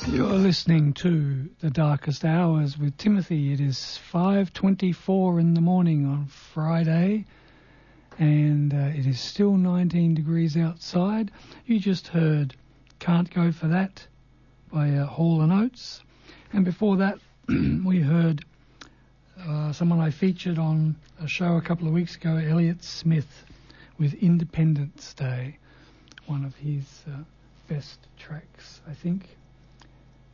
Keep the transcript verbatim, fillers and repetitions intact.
You're listening to The Darkest Hours with Timothy. It is five twenty-four in the morning on Friday, and uh, it is still nineteen degrees outside. You just heard Can't Go For That by uh, Hall and Oates. And before that, we heard uh, someone I featured on a show a couple of weeks ago, Elliott Smith, with Independence Day, one of his uh, best tracks, I think.